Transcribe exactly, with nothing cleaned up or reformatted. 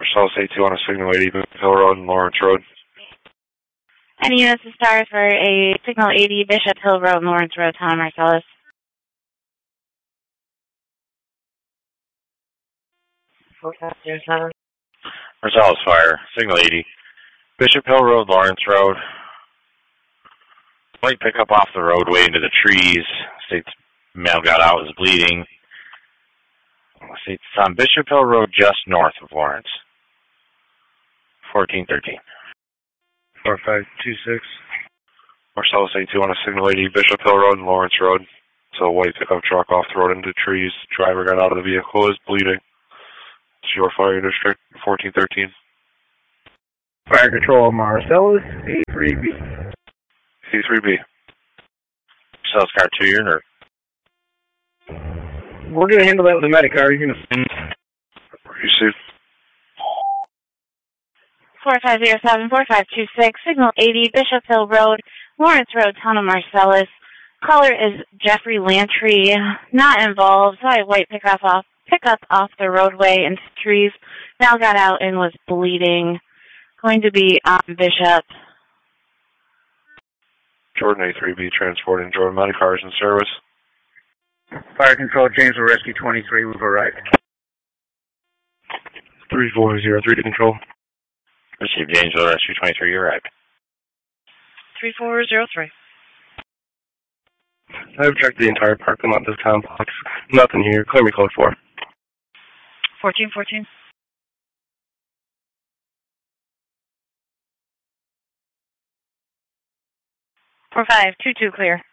Marcellus eight two on a signal eighty, Hill Road and Lawrence Road. Any units to start for a signal eighty, Bishop Hill Road, Lawrence Road, Town of Marcellus. Marcellus Fire, signal eighty, Bishop Hill Road, Lawrence Road. White pickup off the roadway into the trees. States male got out, was bleeding. States on Bishop Hill Road, just north of Lawrence. fourteen thirteen. four five two six. Marcellus eight two on a signal eighty, Bishop Hill Road and Lawrence Road. So a white pickup truck off the road into trees. Driver got out of the vehicle, is bleeding. It's your fire district, fourteen thirteen. Fire Control Marcellus, A three B. A three B. Marcellus car two, you're nerd. We're going to handle that with the medic car. You're going to send. Receive. four five zero seven, four five two six, signal eighty, Bishop Hill Road, Lawrence Road, Town of Marcellus. Caller is Jeffrey Lantry, not involved. Sorry, white pickup off, pickup off the roadway into trees. Now got out and was bleeding. Going to be on Bishop. Jordan A three B transporting Jordan medic cars in service. Fire Control Janesville Rescue twenty-three, we've arrived. three four zero three to control. Receive Janesville Rescue twenty-three, you're right. three four zero three. I've checked the entire parking lot of this complex. Nothing here. Clear me code four. fourteen fourteen. four five two two clear.